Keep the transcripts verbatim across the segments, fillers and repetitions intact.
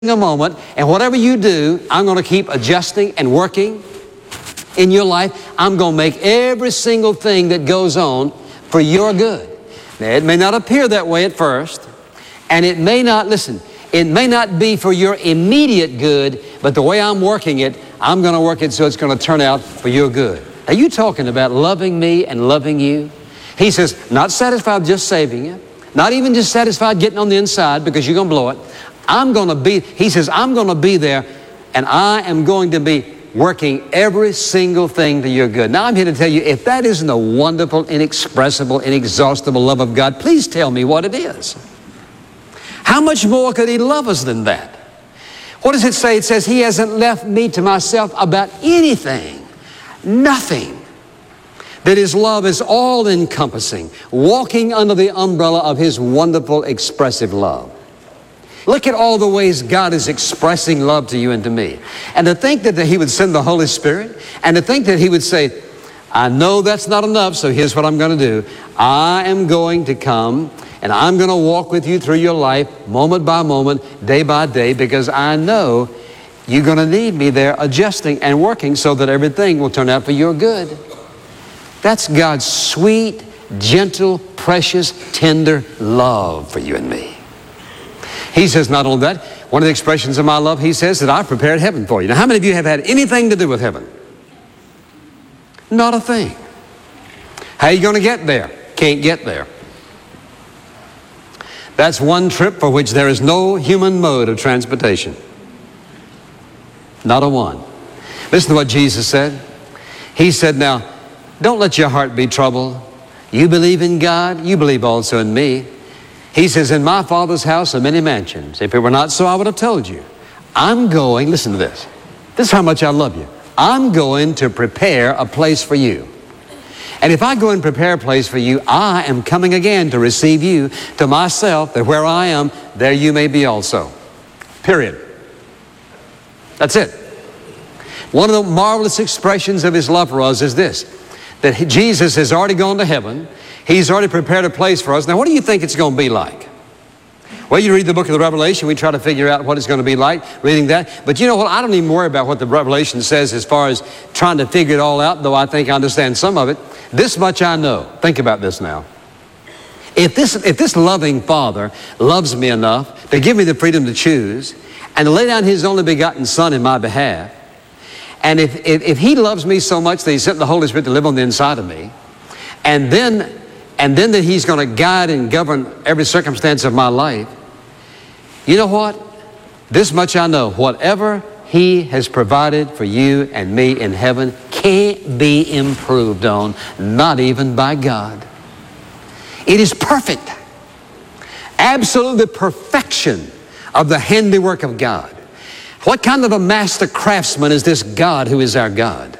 a moment, and whatever you do, I'm going to keep adjusting and working in your life. I'm going to make every single thing that goes on for your good. Now, it may not appear that way at first, and it may not, listen, it may not be for your immediate good, but the way I'm working it, I'm going to work it so it's going to turn out for your good. Are you talking about loving me and loving you? He says, not satisfied with just saving you, not even just satisfied getting on the inside because you're going to blow it. I'm going to be, he says, I'm going to be there, and I am going to be working every single thing to your good. Now, I'm here to tell you, if that isn't a wonderful, inexpressible, inexhaustible love of God, please tell me what it is. How much more could he love us than that? What does it say? It says, he hasn't left me to myself about anything, nothing. That his love is all-encompassing, walking under the umbrella of his wonderful, expressive love. Look at all the ways God is expressing love to you and to me. And to think that he would send the Holy Spirit, and to think that he would say, I know that's not enough, so here's what I'm going to do. I am going to come, and I'm going to walk with you through your life, moment by moment, day by day, because I know you're going to need me there adjusting and working so that everything will turn out for your good. That's God's sweet, gentle, precious, tender love for you and me. He says not only that, one of the expressions of my love, he says that I've prepared heaven for you. Now, how many of you have had anything to do with heaven? Not a thing. How are you going to get there? Can't get there. That's one trip for which there is no human mode of transportation. Not a one. Listen to what Jesus said. He said, now, don't let your heart be troubled. You believe in God, you believe also in me. He says, in my Father's house are many mansions. If it were not so, I would have told you. I'm going, listen to this. This is how much I love you. I'm going to prepare a place for you. And if I go and prepare a place for you, I am coming again to receive you to myself, that where I am, there you may be also. Period. That's it. One of the marvelous expressions of his love for us is this, that Jesus has already gone to heaven. He's already prepared a place for us. Now, what do you think it's going to be like? Well, you read the book of the Revelation, we try to figure out what it's going to be like, reading that. But you know what? I don't even worry about what the Revelation says as far as trying to figure it all out, though I think I understand some of it. This much I know. Think about this now. If this, if this loving Father loves me enough to give me the freedom to choose and to lay down his only begotten Son in my behalf, and if, if, if he loves me so much that he sent the Holy Spirit to live on the inside of me, and then And then that he's going to guide and govern every circumstance of my life. You know what? This much I know. Whatever he has provided for you and me in heaven can't be improved on, not even by God. It is perfect. Absolute the perfection of the handiwork of God. What kind of a master craftsman is this God who is our God?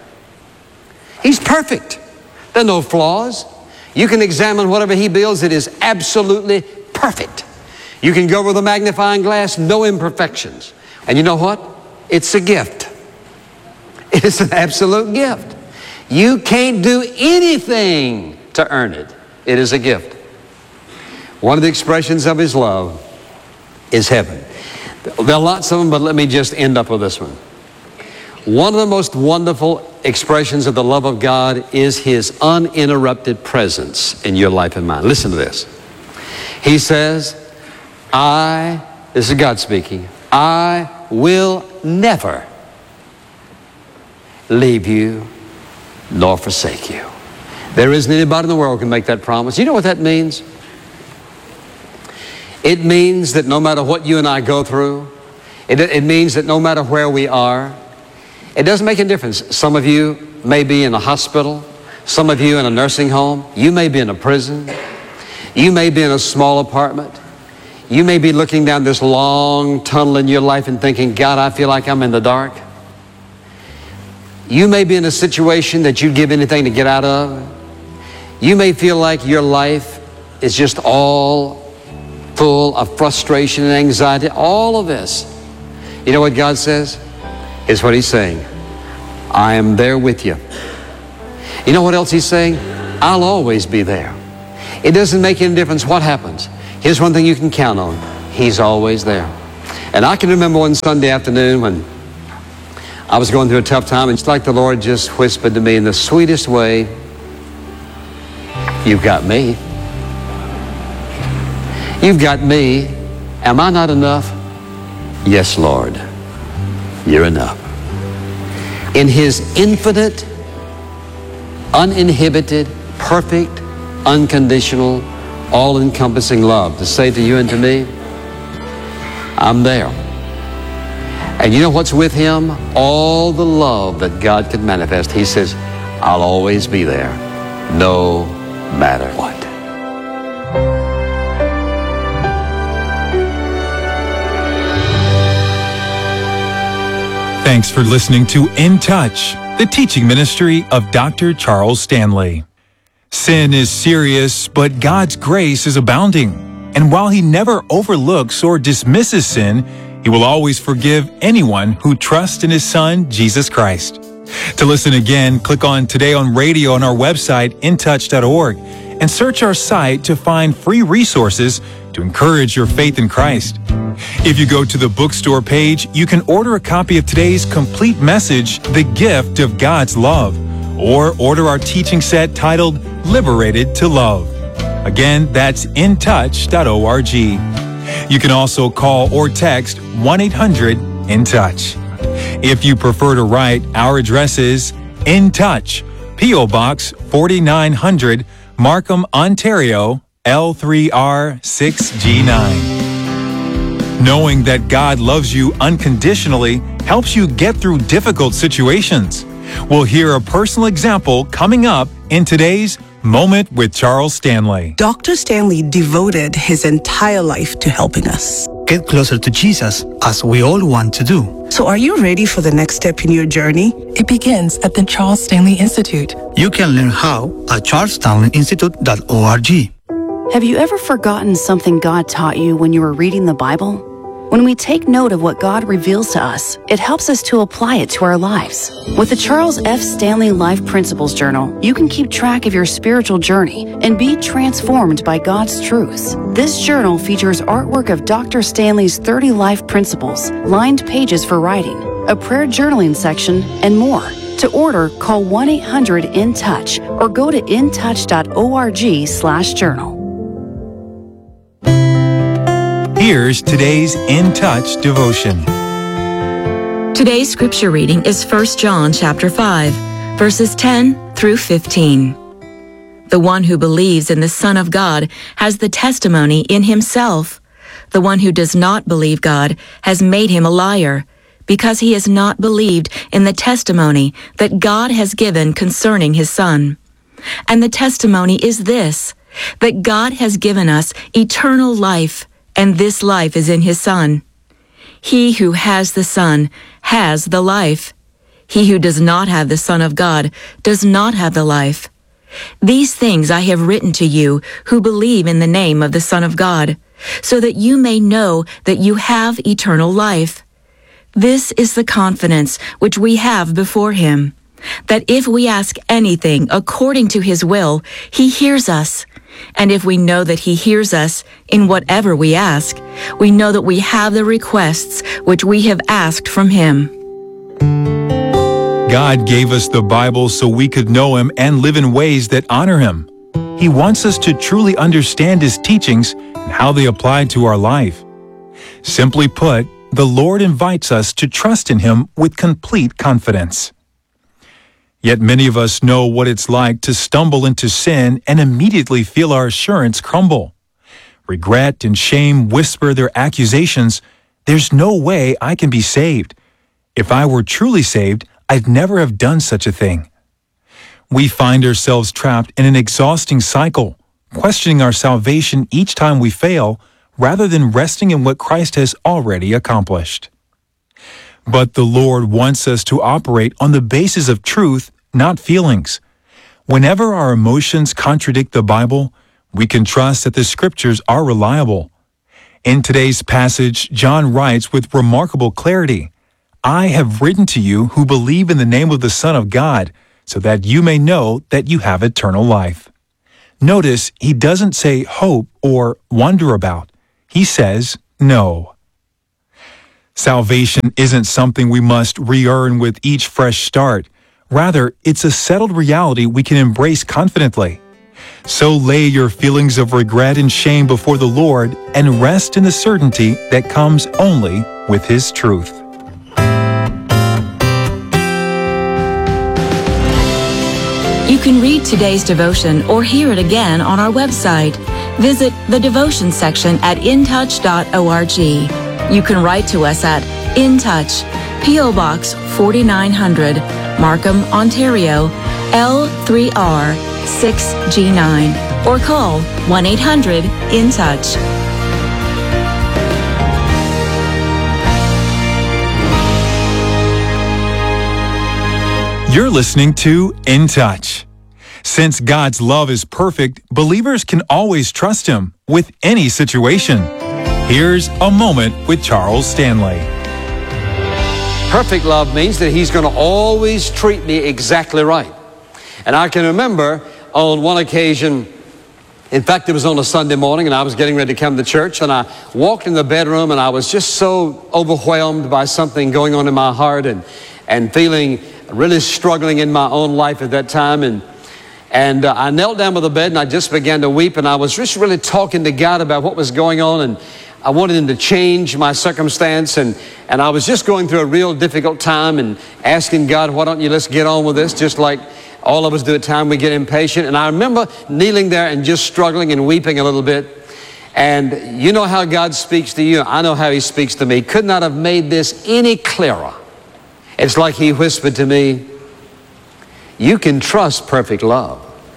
He's perfect. There are no flaws. You can examine whatever he builds, it is absolutely perfect. You can go with a magnifying glass, no imperfections. And you know what? It's a gift. It's an absolute gift. You can't do anything to earn it. It is a gift. One of the expressions of his love is heaven. There are lots of them, but let me just end up with this one. One of the most wonderful expressions of the love of God is his uninterrupted presence in your life and mine. Listen to this. He says, I, this is God speaking, I will never leave you nor forsake you. There isn't anybody in the world who can make that promise. You know what that means? It means that no matter what you and I go through, it, it means that no matter where we are, it doesn't make a difference. Some of you may be in a hospital. Some of you in a nursing home. You may be in a prison. You may be in a small apartment. You may be looking down this long tunnel in your life and thinking, God, I feel like I'm in the dark. You may be in a situation that you'd give anything to get out of. You may feel like your life is just all full of frustration and anxiety. All of this. You know what God says? Is what he's saying. I am there with you. You know what else he's saying? I'll always be there. It doesn't make any difference what happens. Here's one thing you can count on. He's always there. And I can remember one Sunday afternoon when I was going through a tough time, and it's like the Lord just whispered to me in the sweetest way, "You've got me. You've got me. Am I not enough?" "Yes, Lord, you're enough." In His infinite, uninhibited, perfect, unconditional, all-encompassing love, to say to you and to me, I'm there. And you know what's with Him? All the love that God could manifest. He says, I'll always be there, no matter what. Thanks for listening to In Touch, the teaching ministry of Doctor Charles Stanley. Sin is serious, but God's grace is abounding. And while He never overlooks or dismisses sin, He will always forgive anyone who trusts in His Son, Jesus Christ. To listen again, click on Today on Radio on our website, in touch dot org, and search our site to find free resources to encourage your faith in Christ. If you go to the bookstore page, you can order a copy of today's complete message, The Gift of God's Love, or order our teaching set titled Liberated to Love. Again, that's in touch dot org. You can also call or text one eight hundred in touch. If you prefer to write, our address is In Touch, P O Box forty-nine hundred, Markham, Ontario, L three R six G nine. Knowing that God loves you unconditionally helps you get through difficult situations. We'll hear a personal example coming up in today's Moment with Charles Stanley. Doctor Stanley devoted his entire life to helping us get closer to Jesus, as we all want to do. So are you ready for the next step in your journey? It begins at the Charles Stanley Institute. You can learn how at charles stanley institute dot org. Have you ever forgotten something God taught you when you were reading the Bible? When we take note of what God reveals to us, it helps us to apply it to our lives. With the Charles F. Stanley Life Principles Journal, you can keep track of your spiritual journey and be transformed by God's truths. This journal features artwork of Doctor Stanley's thirty life principles, lined pages for writing, a prayer journaling section, and more. To order, call one eight hundred in touch or go to in touch dot org slash journal. Here's today's In Touch devotion. Today's scripture reading is First John chapter five, verses ten through fifteen. The one who believes in the Son of God has the testimony in himself. The one who does not believe God has made him a liar, because he has not believed in the testimony that God has given concerning his Son. And the testimony is this, that God has given us eternal life, and this life is in his Son. He who has the Son has the life. He who does not have the Son of God does not have the life. These things I have written to you who believe in the name of the Son of God, so that you may know that you have eternal life. This is the confidence which we have before him, that if we ask anything according to his will, he hears us. And if we know that he hears us in whatever we ask, we know that we have the requests which we have asked from him. God gave us the Bible so we could know him and live in ways that honor him. He wants us to truly understand his teachings and how they apply to our life. Simply put, the Lord invites us to trust in him with complete confidence. Yet many of us know what it's like to stumble into sin and immediately feel our assurance crumble. Regret and shame whisper their accusations, "There's no way I can be saved. If I were truly saved, I'd never have done such a thing." We find ourselves trapped in an exhausting cycle, questioning our salvation each time we fail, rather than resting in what Christ has already accomplished. But the Lord wants us to operate on the basis of truth, not feelings. Whenever our emotions contradict the Bible, we can trust that the Scriptures are reliable. In today's passage, John writes with remarkable clarity, "I have written to you who believe in the name of the Son of God, so that you may know that you have eternal life." Notice he doesn't say hope or wonder about. He says know. Salvation isn't something we must re-earn with each fresh start. Rather, it's a settled reality we can embrace confidently. So lay your feelings of regret and shame before the Lord and rest in the certainty that comes only with His truth. You can read today's devotion or hear it again on our website. Visit the devotion section at in touch dot org. You can write to us at In Touch, P O Box forty-nine hundred, Markham, Ontario, L three R six G nine, or call one eight hundred in touch. You're listening to In Touch. Since God's love is perfect, believers can always trust Him with any situation. Here's a moment with Charles Stanley. Perfect love means that He's going to always treat me exactly right. And I can remember on one occasion, in fact, it was on a Sunday morning, and I was getting ready to come to church, and I walked in the bedroom, and I was just so overwhelmed by something going on in my heart and, and feeling really struggling in my own life at that time. And And uh, I knelt down by the bed and I just began to weep, and I was just really talking to God about what was going on, and I wanted Him to change my circumstance, and, and I was just going through a real difficult time and asking God, why don't you let's get on with this, just like all of us do at times. We get impatient. And I remember kneeling there and just struggling and weeping a little bit. And you know how God speaks to you. I know how He speaks to me. Could not have made this any clearer. It's like He whispered to me, you can trust perfect love.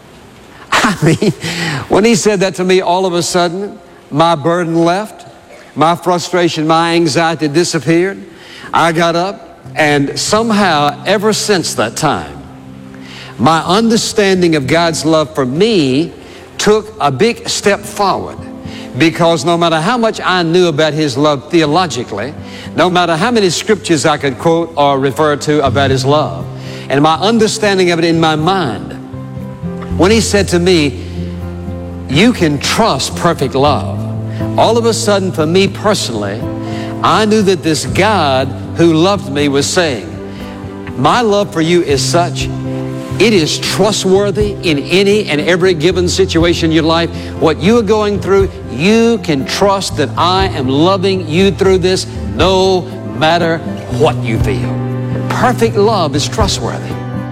I mean, when He said that to me, all of a sudden, my burden left, my frustration, my anxiety disappeared. I got up, and somehow, ever since that time, my understanding of God's love for me took a big step forward. Because no matter how much I knew about His love theologically, no matter how many scriptures I could quote or refer to about His love, and my understanding of it in my mind, when He said to me, you can trust perfect love, all of a sudden for me personally, I knew that this God who loved me was saying, my love for you is such, it is trustworthy in any and every given situation in your life. What you are going through, you can trust that I am loving you through this no matter what you feel. Perfect love is trustworthy.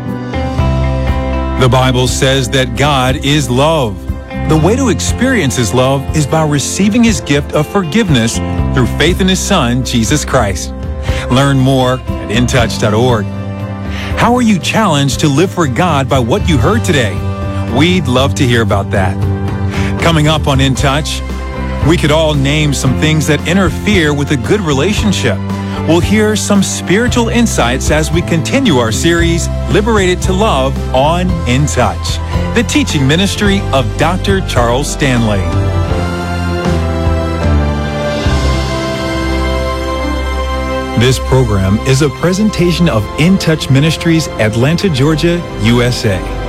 The Bible says that God is love. The way to experience His love is by receiving His gift of forgiveness through faith in His Son, Jesus Christ. Learn more at in touch dot org. How are you challenged to live for God by what you heard today? We'd love to hear about that. Coming up on In Touch, we could all name some things that interfere with a good relationship. We'll hear some spiritual insights as we continue our series, Liberated to Love, on In Touch, the teaching ministry of Doctor Charles Stanley. This program is a presentation of In Touch Ministries, Atlanta, Georgia, U S A.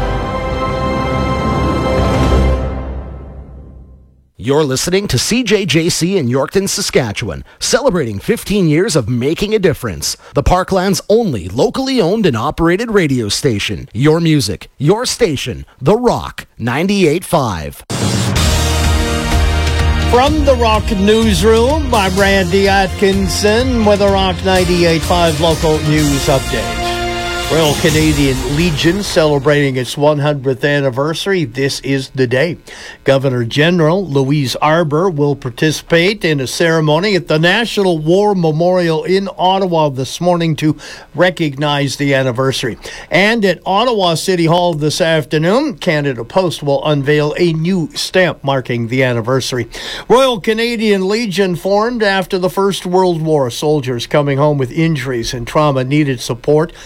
You're listening to C J J C in Yorkton, Saskatchewan, celebrating fifteen years of making a difference. The Parkland's only locally owned and operated radio station. Your music, your station, The Rock, ninety-eight point five. From the Rock Newsroom, I'm Randy Atkinson with a Rock ninety-eight point five local news update. Royal Canadian Legion celebrating its one hundredth anniversary. This is the day. Governor General Louise Arbour will participate in a ceremony at the National War Memorial in Ottawa this morning to recognize the anniversary. And at Ottawa City Hall this afternoon, Canada Post will unveil a new stamp marking the anniversary. Royal Canadian Legion formed after the First World War. Soldiers coming home with injuries and trauma needed support, financial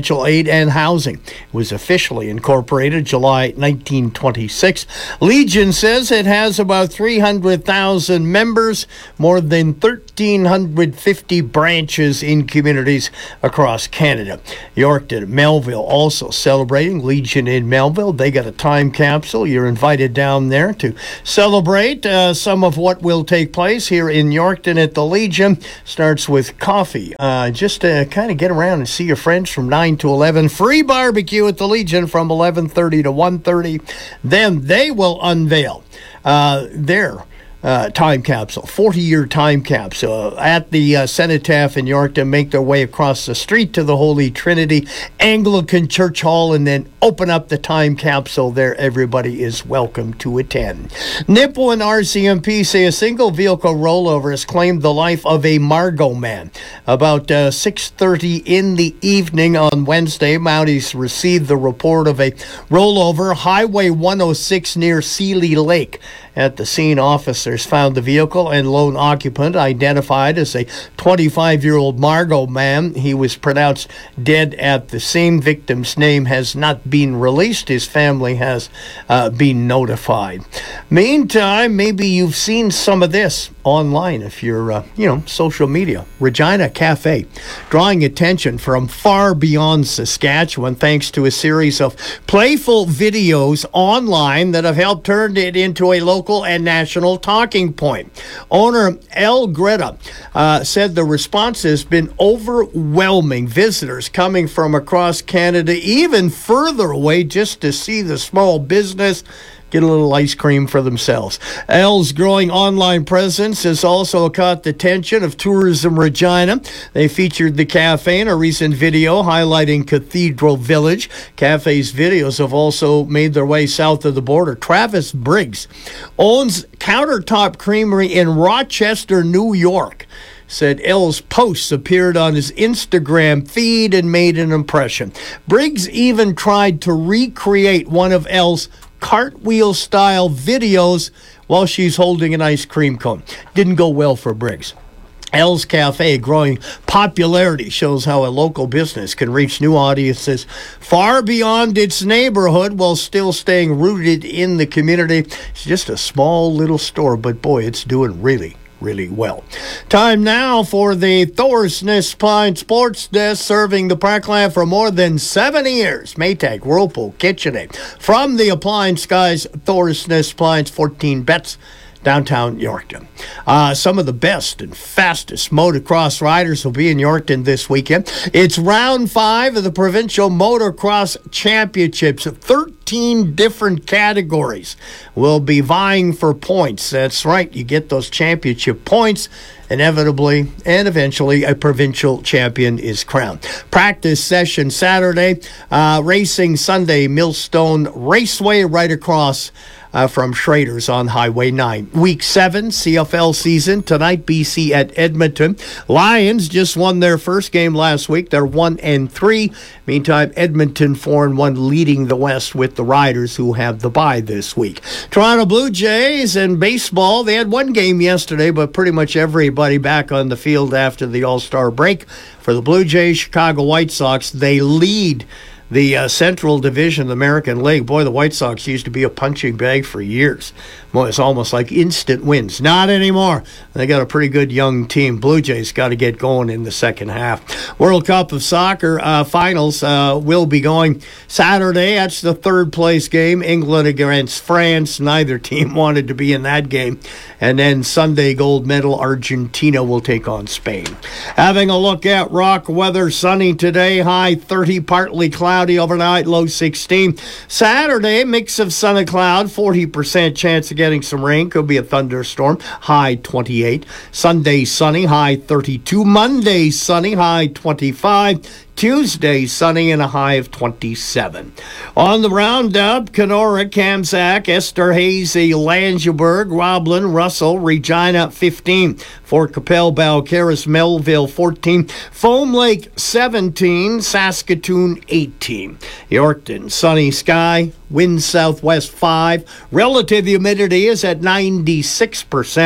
Financial Aid and Housing. It was officially incorporated July nineteen twenty-six. Legion says it has about three hundred thousand members, more than one thousand three hundred fifty branches in communities across Canada. Yorkton, Melville also celebrating Legion in Melville. They got a time capsule. You're invited down there to celebrate uh, some of what will take place here in Yorkton at the Legion. Starts with coffee. Uh, just to kind of get around and see your friends from nine to eleven. Free barbecue at the Legion from eleven thirty to one thirty. Then they will unveil uh, their Uh, time capsule, forty-year time capsule at the uh, Cenotaph in Yorkton. Make their way across the street to the Holy Trinity Anglican Church Hall and then open up the time capsule there. Everybody is welcome to attend. Nippo and R C M P say a single vehicle rollover has claimed the life of a Margot man. About uh, six thirty in the evening on Wednesday, Mounties received the report of a rollover, Highway one oh six near Sealy Lake. At the scene, officers found the vehicle and lone occupant identified as a twenty-five-year-old Margot man. He was pronounced dead at the scene. Victim's name has not been released. His family has uh, been notified. Meantime, maybe you've seen some of this online if you're, uh, you know, social media. Regina Cafe, drawing attention from far beyond Saskatchewan thanks to a series of playful videos online that have helped turn it into a local and national talking point. Owner El Greta uh, said the response has been overwhelming. Visitors coming from across Canada, even further away, just to see the small business get a little ice cream for themselves. El's growing online presence has also caught the attention of Tourism Regina. They featured the cafe in a recent video highlighting Cathedral Village. Cafe's videos have also made their way south of the border. Travis Briggs owns Countertop Creamery in Rochester, New York. Said El's posts appeared on his Instagram feed and made an impression. Briggs even tried to recreate one of El's cartwheel-style videos while she's holding an ice cream cone. Didn't go well for Briggs. El's Cafe growing popularity shows how a local business can reach new audiences far beyond its neighborhood while still staying rooted in the community. It's just a small little store, but boy, it's doing really really well. Time now for the Thorsness Pine Sports Desk, serving the Parkland for more than seventy years. Maytag, Whirlpool, KitchenAid. From the Appliance Guys, Thorsness Pines, fourteen bets, downtown Yorkton. Uh, some of the best and fastest motocross riders will be in Yorkton this weekend. It's round five of the Provincial Motocross Championships. thirteen different categories will be vying for points. That's right, you get those championship points. Inevitably and eventually a provincial champion is crowned. Practice session Saturday, uh, racing Sunday, Millstone Raceway right across Uh, from Schrader's on Highway nine. Week seven, C F L season. Tonight, B C at Edmonton. Lions just won their first game last week. They're one and three. Meantime, Edmonton four and one, leading the West with the Riders, who have the bye this week. Toronto Blue Jays and baseball. They had one game yesterday, but pretty much everybody back on the field after the All-Star break. For the Blue Jays, Chicago White Sox, they lead the uh, Central Division of the American League. Boy, the White Sox used to be a punching bag for years. Boy, it's almost like instant wins. Not anymore. They got a pretty good young team. Blue Jays got to get going in the second half. World Cup of Soccer uh, finals uh, will be going Saturday. That's the third place game. England against France. Neither team wanted to be in that game. And then Sunday, gold medal, Argentina will take on Spain. Having a look at rock weather, sunny today, high thirty, partly cloudy overnight, low sixteen. Saturday, mix of sun and cloud, forty percent chance of getting some rain. Could be a thunderstorm, high twenty-eight. Sunday, sunny, high thirty-two. Monday, sunny, high twenty-five. Tuesday, sunny and a high of twenty-seven. On the roundup, Kenora, Kamsack, Esterhazy, Langeberg, Roblin, Russell, Regina, fifteen. Fort Capel, Balcarres, Melville, fourteen. Foam Lake, seventeen. Saskatoon, eighteen. Yorkton, sunny sky, wind southwest five. Relative humidity is at ninety-six percent.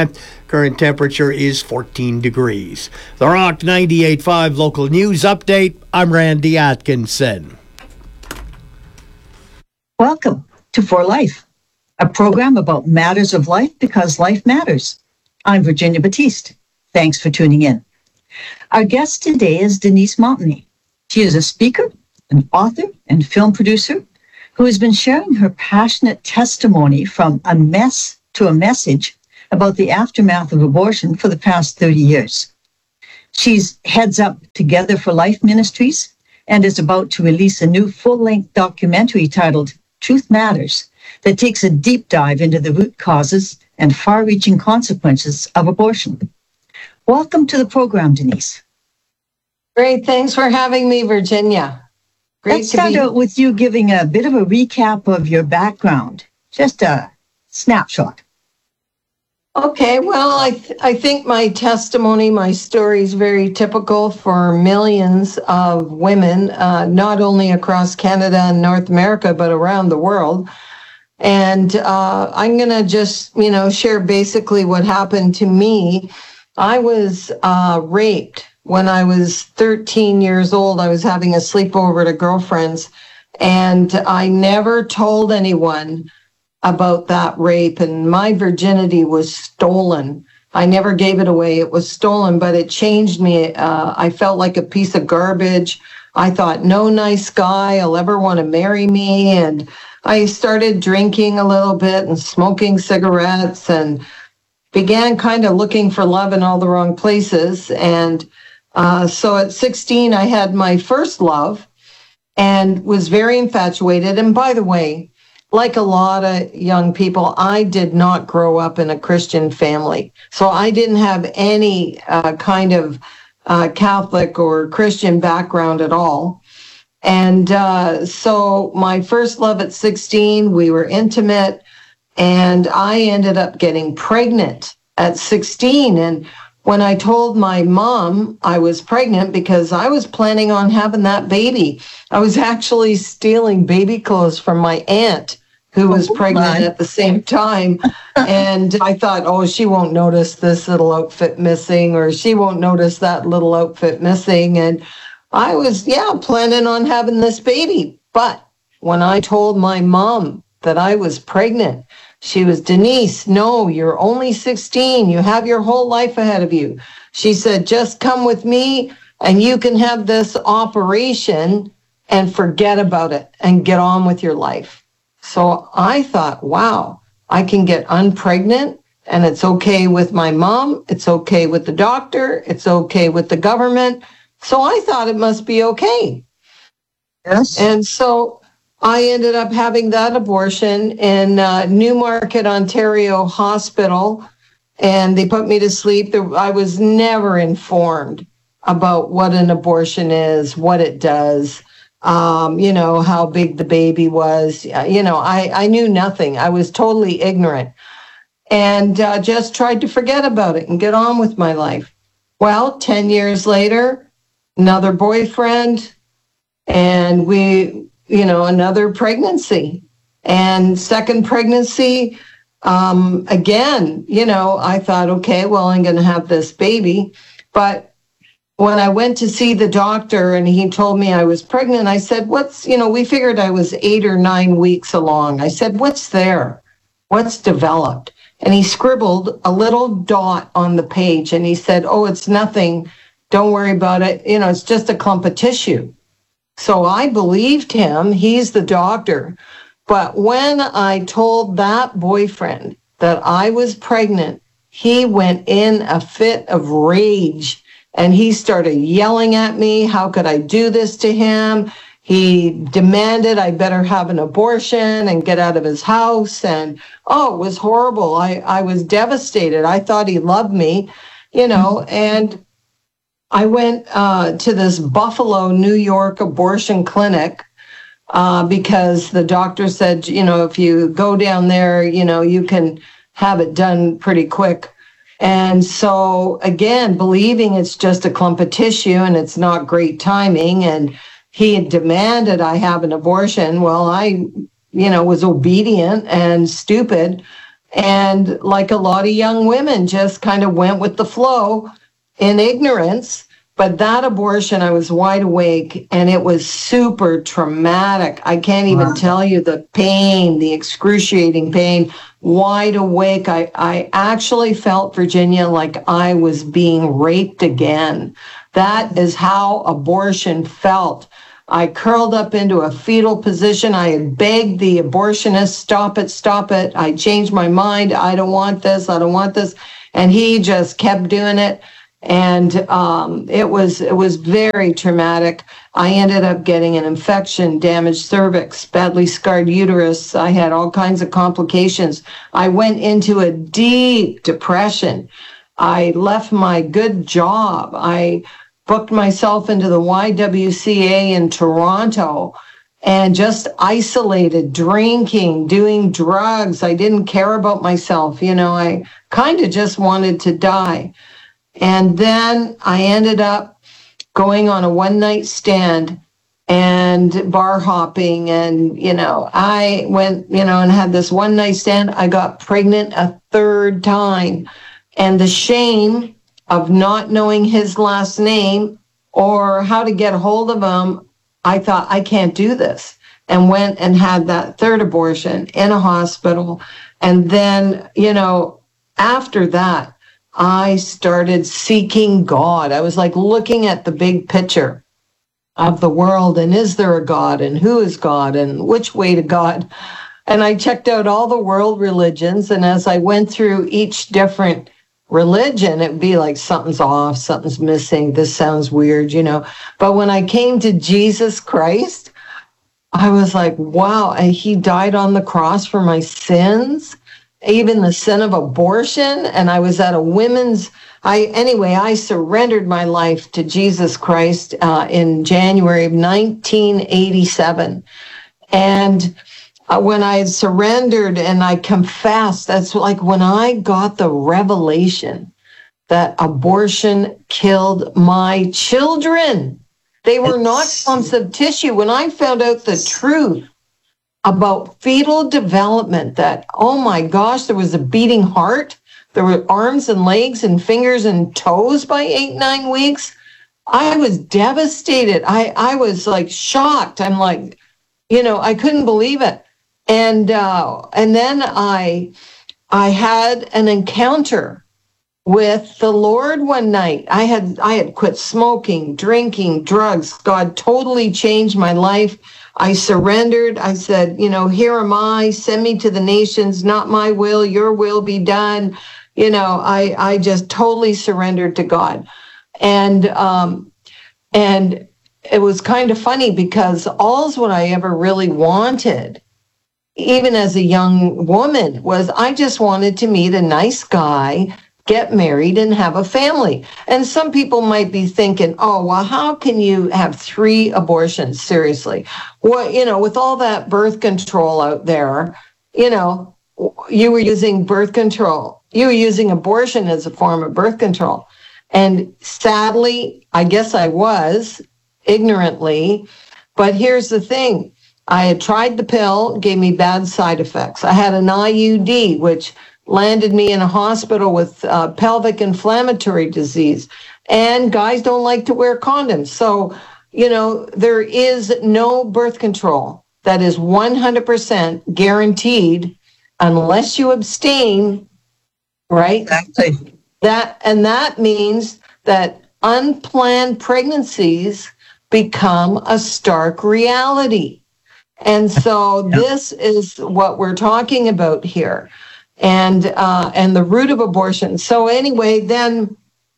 Current temperature is fourteen degrees. The Rock ninety-eight point five local news update. I'm Randy Atkinson. Welcome to For Life, a program about matters of life because life matters. I'm Virginia Batiste. Thanks for tuning in. Our guest today is Denise Montagny. She is a speaker, an author, and film producer who has been sharing her passionate testimony from a mess to a message about the aftermath of abortion for the past thirty years. She's heads up Together for Life Ministries and is about to release a new full-length documentary titled Truth Matters that takes a deep dive into the root causes and far-reaching consequences of abortion. Welcome to the program, Denise. Great. Thanks for having me, Virginia. Great Let's start be- out with you giving a bit of a recap of your background, just a snapshot. Okay, well, I th- I think my testimony, my story is very typical for millions of women, uh, not only across Canada and North America, but around the world. And uh, I'm going to just, you know, share basically what happened to me. I was uh, raped when I was thirteen years old. I was having a sleepover to girlfriends, and I never told anyone about that rape, and my virginity was stolen. I never gave it away. It was stolen, but it changed me. Uh, I felt like a piece of garbage. I thought no nice guy will ever want to marry me. And I started drinking a little bit and smoking cigarettes and began kind of looking for love in all the wrong places. And uh, so at sixteen, I had my first love and was very infatuated. And by the way, like a lot of young people, I did not grow up in a Christian family. So I didn't have any uh, kind of uh, Catholic or Christian background at all. And uh, so my first love at sixteen, we were intimate, and I ended up getting pregnant at sixteen. And when I told my mom I was pregnant, because I was planning on having that baby, I was actually stealing baby clothes from my aunt, who was oh, pregnant my. at the same time. And I thought, oh, she won't notice this little outfit missing, or she won't notice that little outfit missing. And I was, yeah, planning on having this baby. But when I told my mom that I was pregnant, she was, Denise, no, you're only sixteen. You have your whole life ahead of you. She said, just come with me and you can have this operation and forget about it and get on with your life. So I thought, wow, I can get unpregnant and it's okay with my mom. It's okay with the doctor. It's okay with the government. So I thought it must be okay. Yes. And so I ended up having that abortion in uh, Newmarket, Ontario Hospital, and they put me to sleep. I was never informed about what an abortion is, what it does. Um, you know, how big the baby was. You know, I, I knew nothing. I was totally ignorant and uh, just tried to forget about it and get on with my life. Well, ten years later, another boyfriend, and we, you know, another pregnancy. And second pregnancy, um, again, you know, I thought, okay, well, I'm going to have this baby. But when I went to see the doctor and he told me I was pregnant, I said, what's, you know, we figured I was eight or nine weeks along. I said, what's there? What's developed? And he scribbled a little dot on the page and he said, oh, it's nothing. Don't worry about it. You know, it's just a clump of tissue. So I believed him. He's the doctor. But when I told that boyfriend that I was pregnant, he went in a fit of rage. And he started yelling at me. How could I do this to him? He demanded I better have an abortion and get out of his house. And, oh, it was horrible. I, I was devastated. I thought he loved me, you know. And I went uh, to this Buffalo, New York abortion clinic uh, because the doctor said, you know, if you go down there, you know, you can have it done pretty quick. And so, again, believing it's just a clump of tissue and it's not great timing, and he had demanded I have an abortion. Well, I, you know, was obedient and stupid And like a lot of young women, just kind of went with the flow in ignorance. But that abortion, I was wide awake, and it was super traumatic. I can't even wow. tell you the pain, the excruciating pain. Wide awake. I, I actually felt, Virginia, like I was being raped again. That is how abortion felt. I curled up into a fetal position. I had begged the abortionist, stop it, stop it. I changed my mind. I don't want this. I don't want this. And he just kept doing it. And um, it was it was very traumatic. I ended up getting an infection, damaged cervix, badly scarred uterus. I had all kinds of complications. I went into a deep depression. I left my good job. I booked myself into the Y W C A in Toronto and just isolated, drinking, doing drugs. I didn't care about myself. You know, I kind of just wanted to die. And then I ended up going on a one-night stand and bar hopping. And, you know, I went, you know, and had this one-night stand. I got pregnant a third time. And the shame of not knowing his last name or how to get a hold of him, I thought, I can't do this. And went and had that third abortion in a hospital. And then, you know, after that, I started seeking God. I was like looking at the big picture of the world, and is there a God, and who is God, and which way to God? And I checked out all the world religions, and as I went through each different religion, it'd be like something's off, something's missing, this sounds weird, you know. But when I came to Jesus Christ, I was like, wow, he died on the cross for my sins, even the sin of abortion. And I was at a women's, I anyway, I surrendered my life to Jesus Christ uh, in January of nineteen eighty-seven. And uh, when I surrendered and I confessed, that's like when I got the revelation that abortion killed my children. They were not clumps of tissue. When I found out the truth about fetal development, that, oh my gosh, there was a beating heart, there were arms and legs and fingers and toes by eight, nine weeks. I was devastated. I, I was like shocked. I'm like, you know, I couldn't believe it. And uh, and then I I had an encounter with the Lord one night. I had I had quit smoking, drinking, drugs. God totally changed my life. I surrendered. I said, you know, here am I, send me to the nations, not my will, your will be done. You know, I, I just totally surrendered to God. And, um, and it was kind of funny because all's what I ever really wanted, even as a young woman, was I just wanted to meet a nice guy, get married, and have a family. And some people might be thinking, oh, well, how can you have three abortions? Seriously. Well, you know, with all that birth control out there, you know, you were using birth control. You were using abortion as a form of birth control. And sadly, I guess I was, ignorantly. But here's the thing. I had tried the pill, gave me bad side effects. I had an I U D, which landed me in a hospital with uh, pelvic inflammatory disease. And guys don't like to wear condoms. So, you know, there is no birth control that is one hundred percent guaranteed unless you abstain, right? Exactly. That, and that means that unplanned pregnancies become a stark reality. And so yeah. This is what we're talking about here. And uh, and the root of abortion. So anyway, then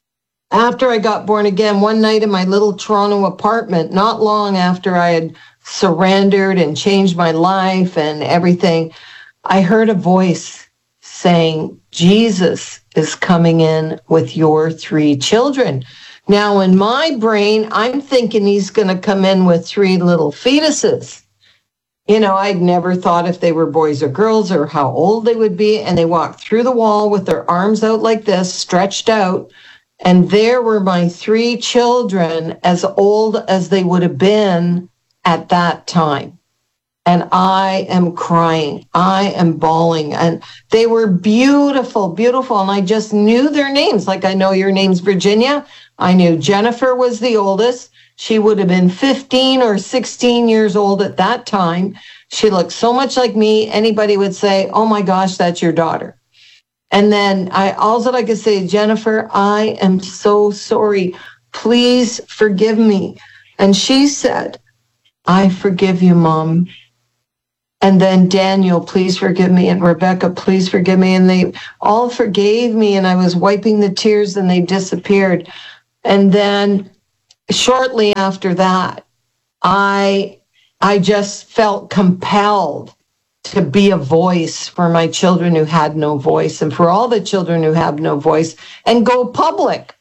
after I got born again, one night in my little Toronto apartment, not long after I had surrendered and changed my life and everything, I heard a voice saying, Jesus is coming in with your three children. Now, in my brain, I'm thinking he's going to come in with three little fetuses. You know, I'd never thought if they were boys or girls or how old they would be. And they walked through the wall with their arms out like this, stretched out. And there were my three children, as old as they would have been at that time. And I am crying. I am bawling. And they were beautiful, beautiful. And I just knew their names. Like, I know your name's Virginia. I knew Jennifer was the oldest. She would have been fifteen or sixteen years old at that time. She looked so much like me. Anybody would say, oh my gosh, that's your daughter. And then I, all that I could say, Jennifer, I am so sorry. Please forgive me. And she said, I forgive you, Mom. And then Daniel, please forgive me. And Rebecca, please forgive me. And they all forgave me. And I was wiping the tears and they disappeared. And then shortly after that, I, I just felt compelled to be a voice for my children who had no voice and for all the children who have no voice and go public.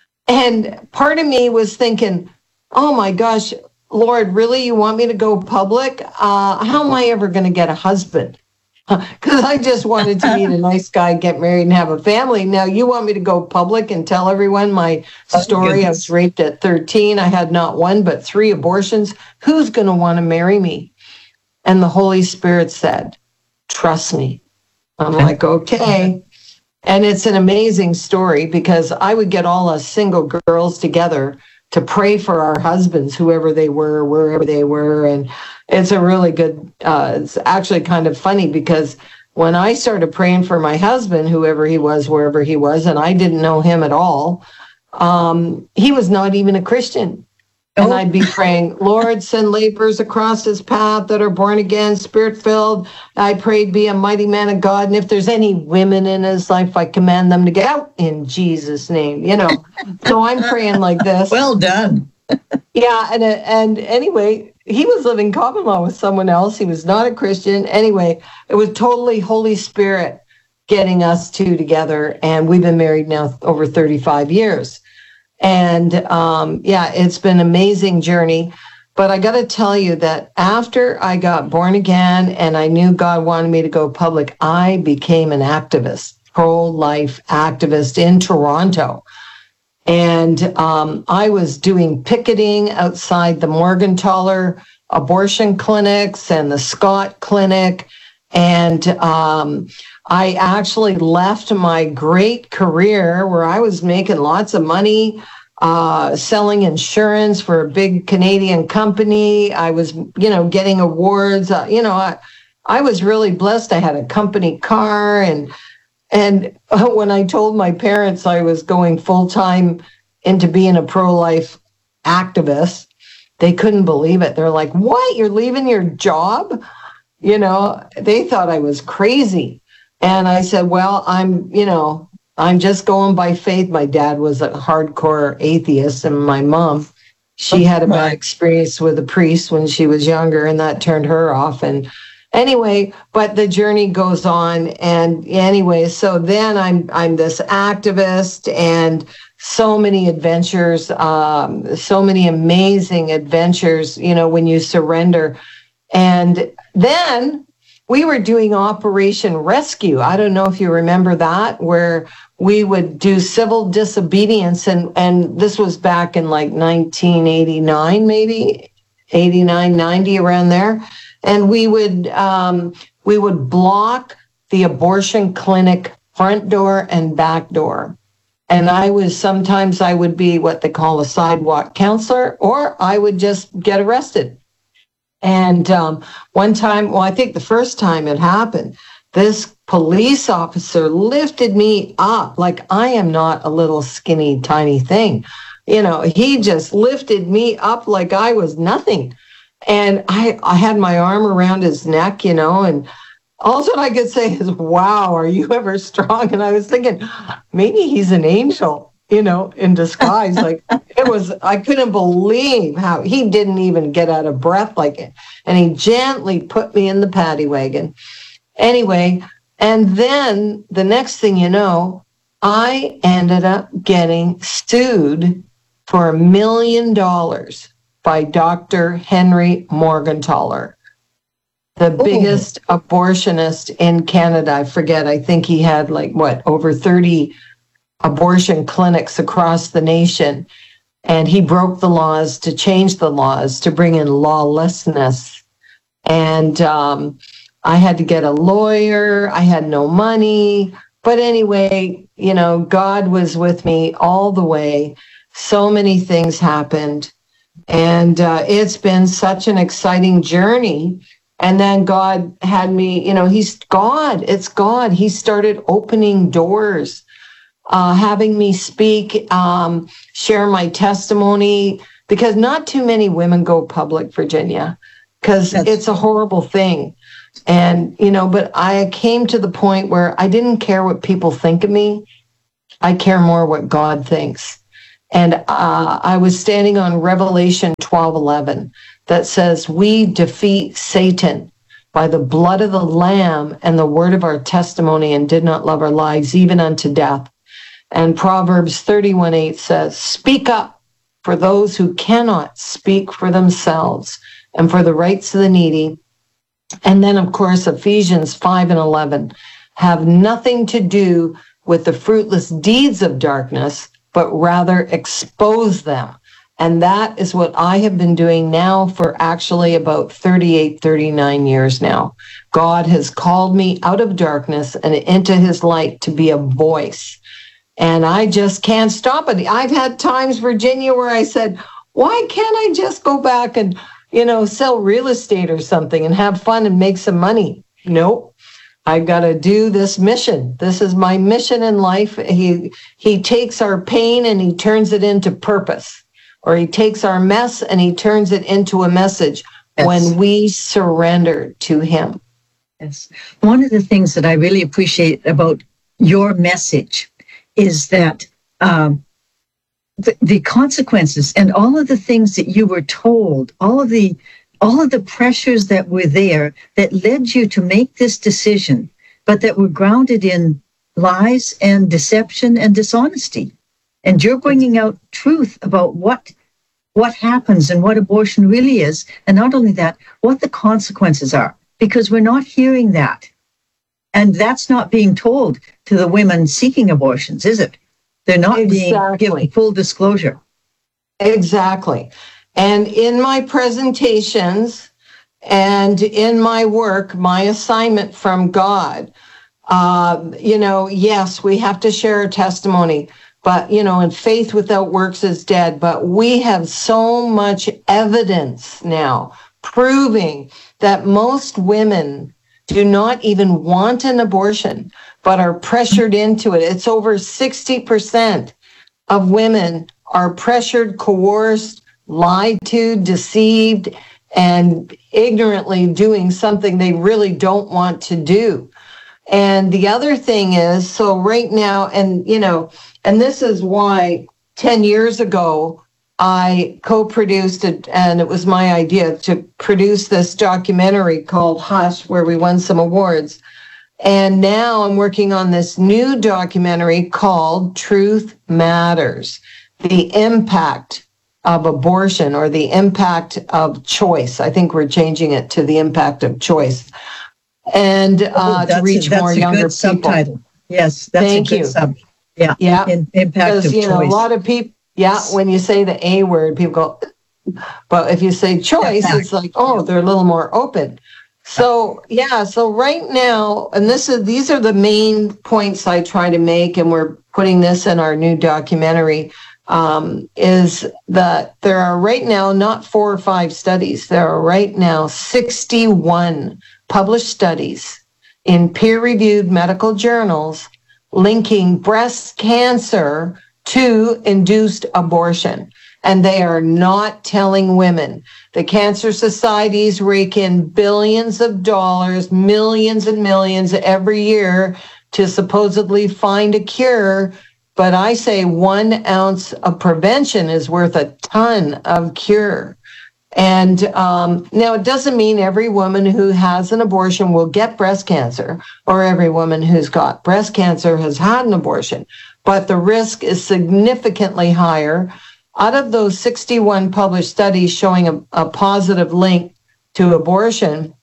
And part of me was thinking, oh my gosh, Lord, really, you want me to go public? Uh, how am I ever going to get a husband? Because I just wanted to meet a nice guy, get married, and have a family. Now you want me to go public and tell everyone my story? I was raped at thirteen. I had not one, but three abortions. Who's going to want to marry me? And the Holy Spirit said, trust me. I'm like, okay. And it's an amazing story because I would get all us single girls together to pray for our husbands, whoever they were, wherever they were. And it's a really good, uh, it's actually kind of funny because when I started praying for my husband, whoever he was, wherever he was, and I didn't know him at all, um, he was not even a Christian. And I'd be praying, Lord, send laborers across his path that are born again, spirit-filled. I prayed, be a mighty man of God. And if there's any women in his life, I command them to get out in Jesus' name, you know. So I'm praying like this. Well done. Yeah, and and anyway, he was living common law with someone else. He was not a Christian. Anyway, it was totally Holy Spirit getting us two together. And we've been married now over thirty-five years. And um, yeah, it's been an amazing journey. But I got to tell you that after I got born again and I knew God wanted me to go public, I became an activist, pro-life activist in Toronto. And um, I was doing picketing outside the Morgentaler abortion clinics and the Scott Clinic. And um, I actually left my great career where I was making lots of money, uh, selling insurance for a big Canadian company. I was, you know, getting awards. Uh, you know, I, I was really blessed. I had a company car. And, and when I told my parents I was going full time into being a pro-life activist, they couldn't believe it. They're like, what? You're leaving your job? You know, they thought I was crazy. And I said, well, I'm, you know, I'm just going by faith. My dad was a hardcore atheist, and my mom, she had a bad experience with a priest when she was younger, and that turned her off. And anyway, but the journey goes on. And anyway, so then I'm I'm this activist, and so many adventures, um, so many amazing adventures, you know, when you surrender. And then we were doing Operation Rescue. I don't know if you remember that, where we would do civil disobedience. And, and this was back in like nineteen eighty-nine, maybe eighty-nine, ninety, around there. And we would, um, we would block the abortion clinic front door and back door. And I was, sometimes I would be what they call a sidewalk counselor, or I would just get arrested. And um, one time, well, I think the first time it happened, this police officer lifted me up like I am not a little skinny, tiny thing. You know, he just lifted me up like I was nothing. And I, I had my arm around his neck, you know, and all that I could say is, wow, are you ever strong? And I was thinking, maybe he's an angel, you know, in disguise. Like, it was, I couldn't believe how he didn't even get out of breath like it. And he gently put me in the paddy wagon. Anyway, and then the next thing you know, I ended up getting sued for a million dollars by Doctor Henry Morgentaler, the biggest Ooh. abortionist in Canada. I forget, I think he had like, what, over thirty abortion clinics across the nation. And he broke the laws to change the laws to bring in lawlessness. And um, I had to get a lawyer. I had no money. But anyway, you know, God was with me all the way. So many things happened. And uh, it's been such an exciting journey. And then God had me, you know, he's God. It's God. He started opening doors, uh, having me speak, um, share my testimony, because not too many women go public, Virginia, because it's a horrible thing. And, you know, but I came to the point where I didn't care what people think of me. I care more what God thinks. And uh, I was standing on Revelation twelve eleven that says, we defeat Satan by the blood of the Lamb and the word of our testimony, and did not love our lives even unto death. And Proverbs thirty-one eight says, speak up for those who cannot speak for themselves, and for the rights of the needy. And then, of course, Ephesians five and eleven have nothing to do with the fruitless deeds of darkness, but rather expose them. And that is what I have been doing now for actually about thirty-eight, thirty-nine years now. God has called me out of darkness and into his light to be a voice. And I just can't stop it. I've had times, Virginia, where I said, why can't I just go back and, you know, sell real estate or something and have fun and make some money? Nope. I got to do this mission. This is my mission in life. He he takes our pain and he turns it into purpose, or he takes our mess and he turns it into a message. Yes. When we surrender to him. Yes. One of the things that I really appreciate about your message is that um, the, the consequences and all of the things that you were told, all of the all of the pressures that were there that led you to make this decision, but that were grounded in lies and deception and dishonesty. And you're bringing out truth about what what happens and what abortion really is. And not only that, what the consequences are, because we're not hearing that. And that's not being told to the women seeking abortions, is it? They're not exactly. being given full disclosure. Exactly. And in my presentations and in my work, my assignment from God, uh, you know, yes, we have to share a testimony, but, you know, and faith without works is dead. But we have so much evidence now proving that most women do not even want an abortion, but are pressured into it. It's over sixty percent of women are pressured, coerced, lied to, deceived, and ignorantly doing something they really don't want to do. And the other thing is, so right now, and you know, and this is why ten years ago, I co-produced it, and it was my idea to produce this documentary called Hush, where we won some awards. And now I'm working on this new documentary called Truth Matters, the impact of abortion, or the impact of choice. I think we're changing it to the impact of choice, and uh, oh, to reach a, more a younger good people. Subtitle. Yes, that's Thank a good you. sub. Yeah, yeah. In, impact because, of you choice. know, a lot of people, yeah, when you say the A word, people go, but if you say choice, yeah, it's like, oh, they're a little more open. So, yeah, so right now, and this is these are the main points I try to make, and we're putting this in our new documentary, um, is that there are right now not four or five studies. There are right now sixty-one published studies in peer-reviewed medical journals linking breast cancer to induced abortion. And they are not telling women. The cancer societies rake in billions of dollars, millions and millions every year to supposedly find a cure. But I say one ounce of prevention is worth a ton of cure. And um, now it doesn't mean every woman who has an abortion will get breast cancer, or every woman who's got breast cancer has had an abortion, but the risk is significantly higher. Out of those sixty-one published studies showing a, a positive link to abortion,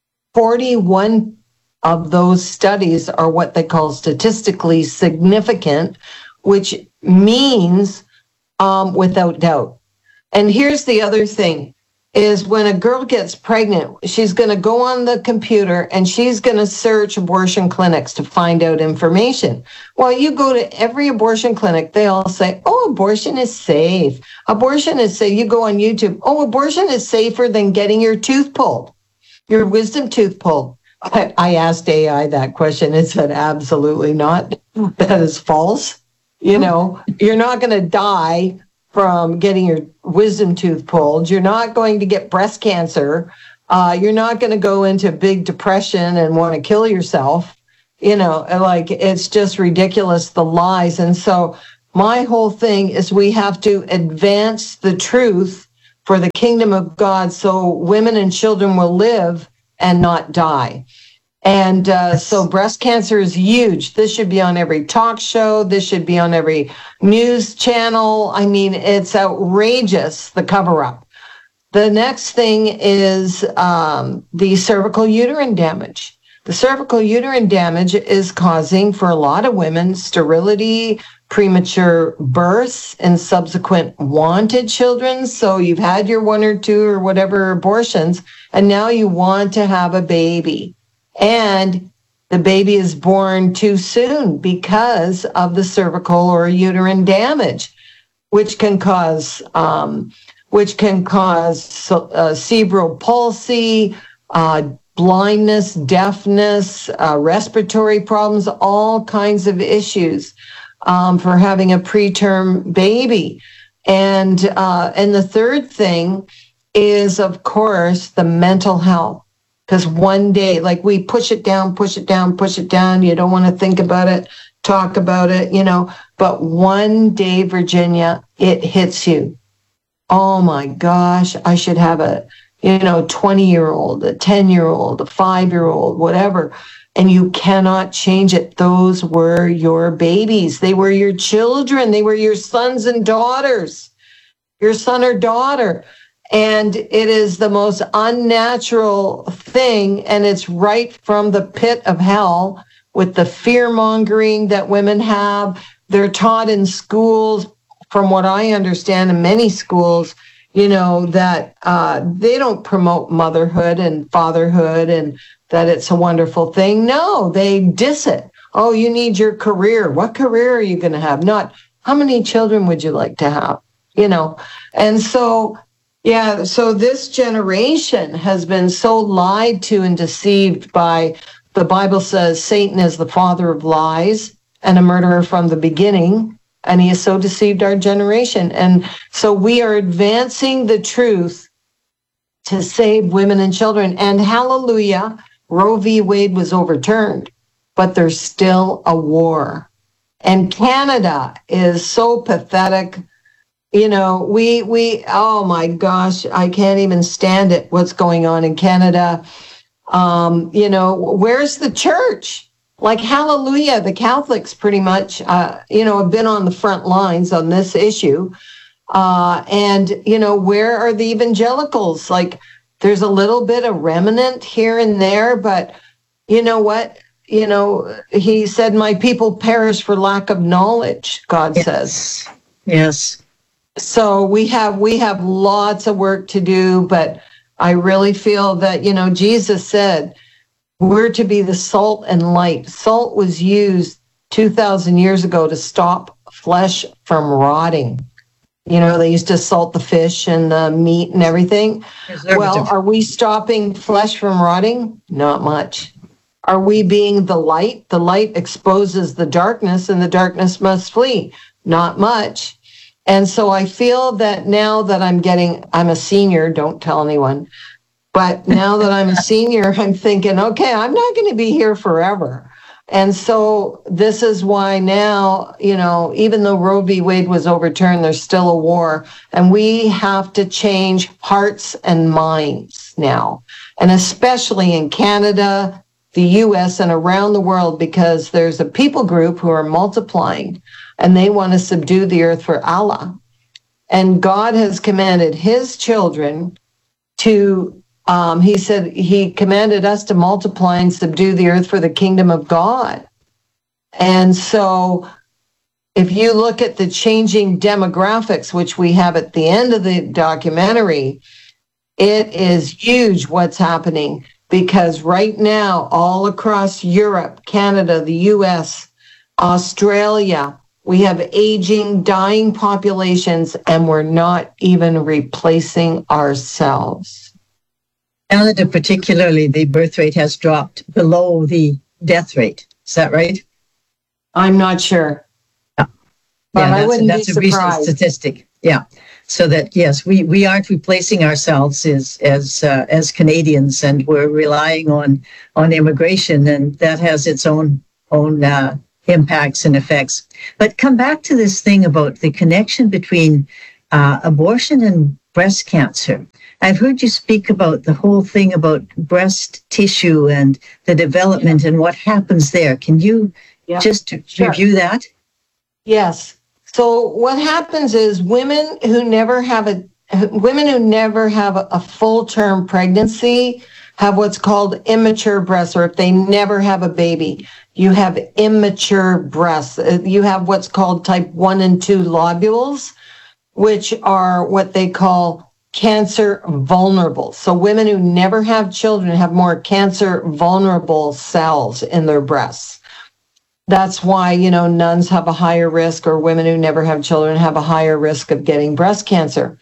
forty-one of those studies are what they call statistically significant, which means um, without doubt. And here's the other thing. is when a girl gets pregnant, she's going to go on the computer and she's going to search abortion clinics to find out information. Well, you go to every abortion clinic, they all say, oh, abortion is safe. Abortion is safe. You go on YouTube, oh, abortion is safer than getting your tooth pulled, your wisdom tooth pulled. I, I asked A I that question. It said, absolutely not. That is false. You know, you're not going to die from getting your wisdom tooth pulled. You're not going to get breast cancer. Uh, you're not going to go into big depression and want to kill yourself. You know, like, it's just ridiculous, the lies. And so my whole thing is we have to advance the truth for the kingdom of God so women and children will live and not die. And uh, so breast cancer is huge. This should be on every talk show. This should be on every news channel. I mean, it's outrageous, the cover-up. The next thing is um, the cervical uterine damage. The cervical uterine damage is causing, for a lot of women, sterility, premature births, and subsequent wanted children. So you've had your one or two or whatever abortions, and now you want to have a baby. And the baby is born too soon because of the cervical or uterine damage, which can cause um, which can cause uh, cerebral palsy, uh, blindness, deafness, uh, respiratory problems, all kinds of issues um, for having a preterm baby. And uh, and the third thing is, of course, the mental health. Because one day, like, we push it down, push it down, push it down. You don't want to think about it, talk about it, you know. But one day, Virginia, it hits you. Oh, my gosh, I should have a, you know, twenty-year-old, a ten-year-old, a five-year-old, whatever. And you cannot change it. Those were your babies. They were your children. They were your sons and daughters, your son or daughter. And it is the most unnatural thing, and it's right from the pit of hell with the fear-mongering that women have. They're taught in schools, from what I understand, in many schools, you know, that uh, they don't promote motherhood and fatherhood and that it's a wonderful thing. No, they diss it. Oh, you need your career. What career are you going to have? Not, how many children would you like to have? You know, and so... Yeah, so this generation has been so lied to and deceived by, the Bible says Satan is the father of lies and a murderer from the beginning, and he has so deceived our generation. And so we are advancing the truth to save women and children. And hallelujah, Roe v. Wade was overturned, but there's still a war. And Canada is so pathetic. You know, we, we, oh my gosh, I can't even stand it, what's going on in Canada. Um, you know, where's the church? Like, hallelujah, the Catholics pretty much, uh, you know, have been on the front lines on this issue. Uh, and, you know, where are the evangelicals? Like, there's a little bit of remnant here and there, but you know what? You know, he said, my people perish for lack of knowledge, God yes. says. Yes. So we have we have lots of work to do, but I really feel that, you know, Jesus said we're to be the salt and light. Salt was used two thousand years ago to stop flesh from rotting. You know, they used to salt the fish and the meat and everything. Well, are we stopping flesh from rotting? Not much. Are we being the light? The light exposes the darkness, and the darkness must flee. Not much. And so I feel that now that I'm getting, I'm a senior, don't tell anyone, but now that I'm a senior, I'm thinking, okay, I'm not going to be here forever. And so this is why now, you know, even though Roe v. Wade was overturned, there's still a war, and we have to change hearts and minds now, and especially in Canada, the U S, and around the world, because there's a people group who are multiplying, and they want to subdue the earth for Allah. And God has commanded his children to, um, he said, he commanded us to multiply and subdue the earth for the kingdom of God. And so if you look at the changing demographics, which we have at the end of the documentary, It is huge what's happening, because right now, all across Europe, Canada, the U S, Australia, we have aging, dying populations, and we're not even replacing ourselves. Canada, particularly, the birth rate has dropped below the death rate. Is that right? I'm not sure. Yeah, but yeah I that's, wouldn't that's be a recent surprised. statistic. Yeah. So that, yes, we, we aren't replacing ourselves as as uh, as Canadians, and we're relying on on immigration, and that has its own own uh, impacts and effects. But come back to this thing about the connection between uh, abortion and breast cancer. I've heard you speak about the whole thing about breast tissue and the development yeah. and what happens there. Can you yeah. just sure. review that? Yes. So what happens is women who never have a women who never have a, a full-term pregnancy have what's called immature breasts, or if they never have a baby, you have immature breasts. You have what's called type one and two lobules, which are what they call cancer vulnerable. So women who never have children have more cancer vulnerable cells in their breasts. That's why, you know, nuns have a higher risk, or women who never have children have a higher risk of getting breast cancer.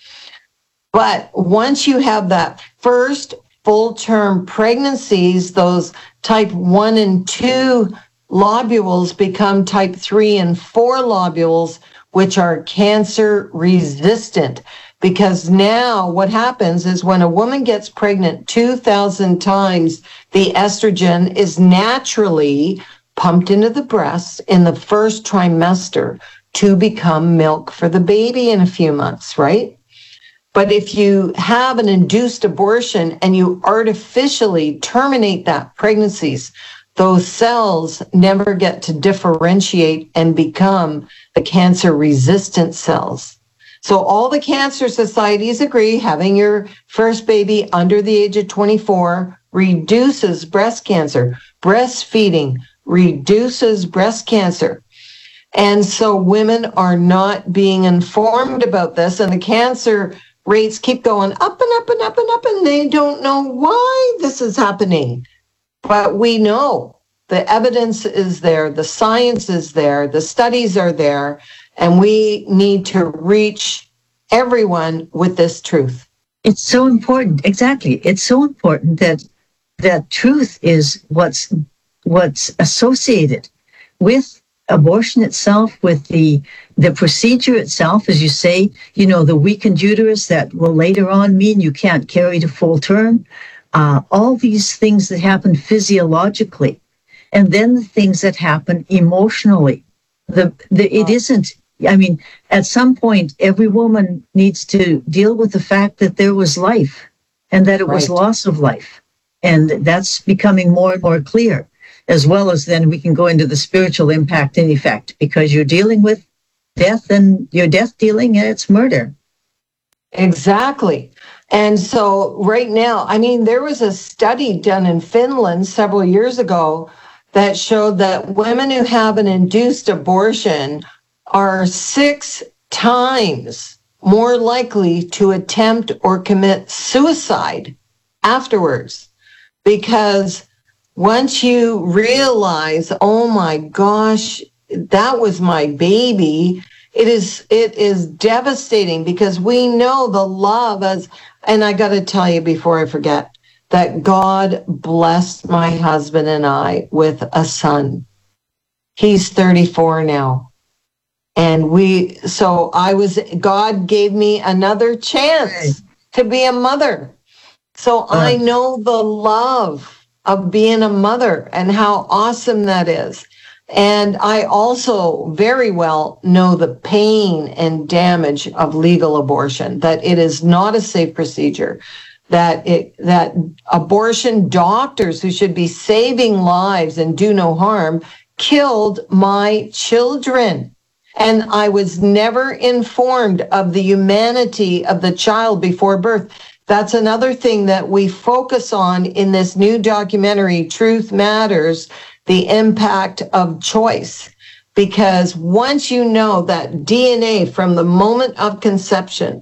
But once you have that first full-term pregnancies, those type one and two lobules become type three and four lobules, which are cancer resistant. Because now what happens is when a woman gets pregnant two thousand times, the estrogen is naturally pumped into the breasts in the first trimester to become milk for the baby in a few months, right? But if you have an induced abortion and you artificially terminate that pregnancies, those cells never get to differentiate and become the cancer-resistant cells. So all the cancer societies agree having your first baby under the age of twenty-four reduces breast cancer. Breastfeeding reduces breast cancer. And so women are not being informed about this, and the cancer rates keep going up and up and up and up, and they don't know why this is happening. But we know the evidence is there, the science is there, the studies are there, and we need to reach everyone with this truth. It's so important. Exactly. It's so important that that truth is what's what's associated with abortion itself, with the the procedure itself, as you say, you know, the weakened uterus that will later on mean you can't carry to full term, uh, all these things that happen physiologically, and then the things that happen emotionally. The, the it isn't, I mean, at some point, every woman needs to deal with the fact that there was life and that it was Right. loss of life. And that's becoming more and more clear, as well as then we can go into the spiritual impact and effect, because you're dealing with death, and you're death dealing, and it's murder. Exactly. And so right now, I mean, there was a study done in Finland several years ago that showed that women who have an induced abortion are six times more likely to attempt or commit suicide afterwards. Because once you realize, oh my gosh, that was my baby, it is it is devastating, because we know the love as, and I got to tell you before I forget, that God blessed my husband and I with a son. He's thirty-four now. And we, so I was, God gave me another chance to be a mother. So I know the love of being a mother and how awesome that is. And I also very well know the pain and damage of legal abortion, that it is not a safe procedure, that it, that abortion doctors who should be saving lives and do no harm killed my children. And I was never informed of the humanity of the child before birth. That's another thing that we focus on in this new documentary, Truth Matters, the impact of choice. Because once you know that D N A from the moment of conception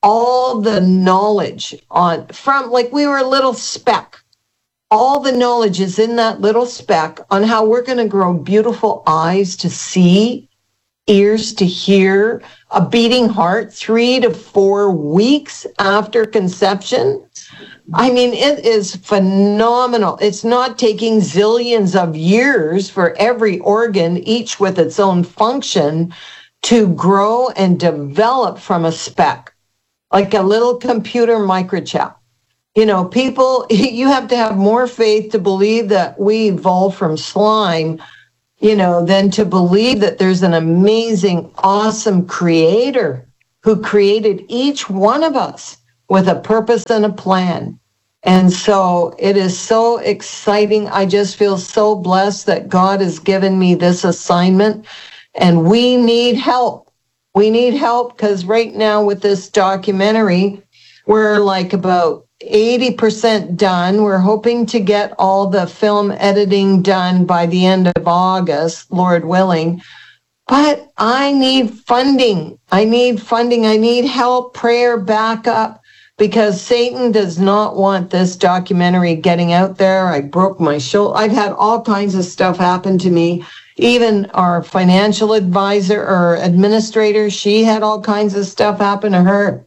all the knowledge on from like we were a little speck. All the knowledge is in that little speck on how we're going to grow beautiful eyes to see, ears to hear, a beating heart three to four weeks after conception. I mean, it is phenomenal. It's not taking zillions of years for every organ, each with its own function, to grow and develop from a speck, like a little computer microchip. You know, people, you have to have more faith to believe that we evolved from slime, you know, than to believe that there's an amazing, awesome creator who created each one of us with a purpose and a plan. And so it is so exciting. I just feel so blessed that God has given me this assignment, and we need help. We need help because right now with this documentary, we're like about eighty percent done. We're hoping to get all the film editing done by the end of August, Lord willing. But I need funding. I need funding. I need help, prayer, backup, because Satan does not want this documentary getting out there. I broke my shoulder. I've had all kinds of stuff happen to me. Even our financial advisor or administrator, she had all kinds of stuff happen to her.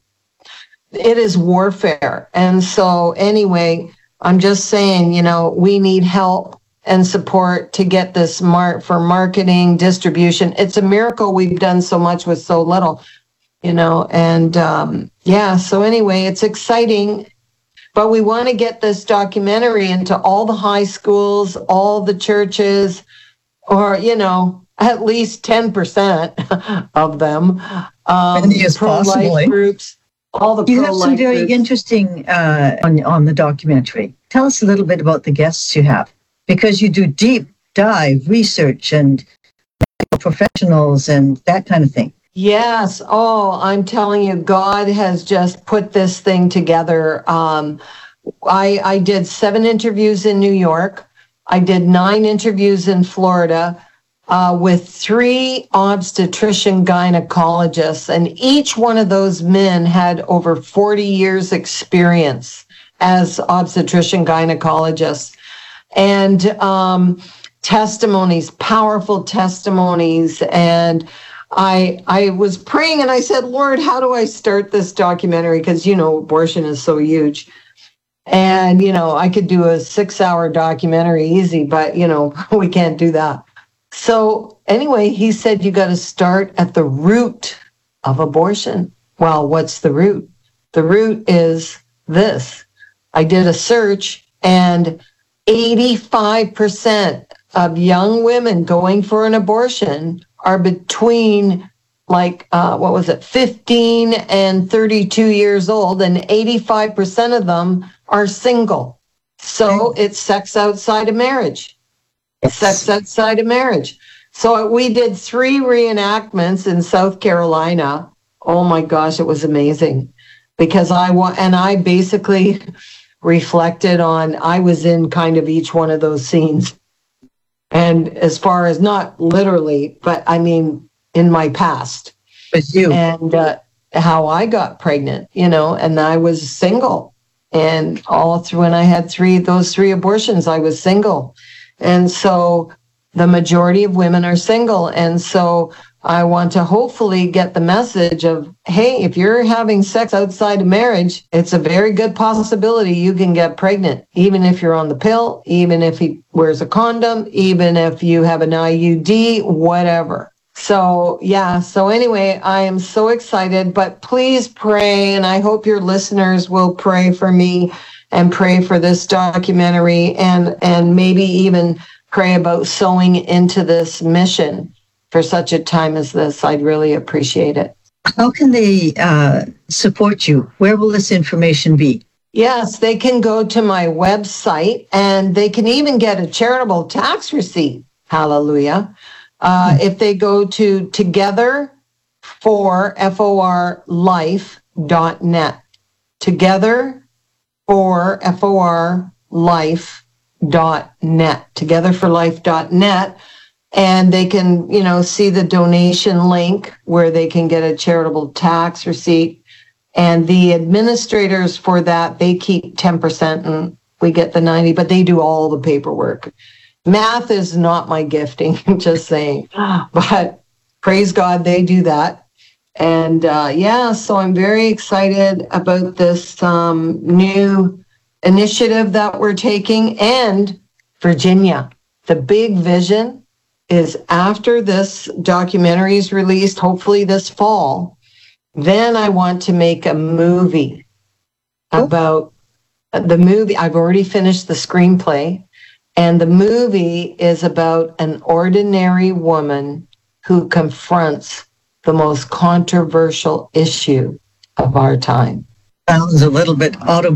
It is warfare. And so anyway, I'm just saying, you know, we need help and support to get this mark for marketing, distribution. It's a miracle we've done so much with so little, you know, and um, yeah, so anyway, it's exciting, but we want to get this documentary into all the high schools, all the churches, or, you know, at least ten percent of them, um, Many as possible, eh? groups. All the you have some very groups. interesting uh, on on the documentary. Tell us a little bit about the guests you have, because you do deep dive research and professionals and that kind of thing. Yes. Oh, I'm telling you, God has just put this thing together. Um, I I did seven interviews in New York. I did nine interviews in Florida. Uh, with three obstetrician gynecologists, and each one of those men had over forty years experience as obstetrician gynecologists, and um, testimonies, powerful testimonies. And I I was praying and I said, Lord, how do I start this documentary? Because, you know, abortion is so huge. And, you know, I could do a six hour documentary easy, but, you know, we can't do that. So anyway, he said, you got to start at the root of abortion. Well, what's the root? The root is this. I did a search, and eighty-five percent of young women going for an abortion are between like, uh, what was it, fifteen and thirty-two years old, and eighty-five percent of them are single. So it's sex outside of marriage. Sex outside of marriage. So we did three reenactments in South Carolina. Oh my gosh, it was amazing, because I want, and I basically reflected on, I was in kind of each one of those scenes. And as far as not literally, but I mean, in my past. With you. And uh, how I got pregnant, you know, and I was single. And all through, when I had three, those three abortions, I was single. And so the majority of women are single. And so I want to hopefully get the message of, hey, if you're having sex outside of marriage, it's a very good possibility you can get pregnant, even if you're on the pill, even if he wears a condom, even if you have an I U D, whatever. So, yeah. So anyway, I am so excited, but please pray. And I hope your listeners will pray for me and pray for this documentary, and, and maybe even pray about sowing into this mission for such a time as this. I'd really appreciate it. How can they uh, support you? Where will this information be? Yes, they can go to my website, and they can even get a charitable tax receipt. Hallelujah. Uh, mm-hmm. If they go to together for F O R life dot net. Together for F O R life dot net. together for life dot net. And they can, you know, see the donation link where they can get a charitable tax receipt. And the administrators for that, they keep ten percent and we get the ninety, but they do all the paperwork. Math is not my gifting, just saying. But praise God, they do that. And uh, yeah, so I'm very excited about this um, new initiative that we're taking. And Virginia, the big vision is after this documentary is released, hopefully this fall, then I want to make a movie about the movie. I've already finished the screenplay, and the movie is about an ordinary woman who confronts the most controversial issue of our time. Sounds a little bit out of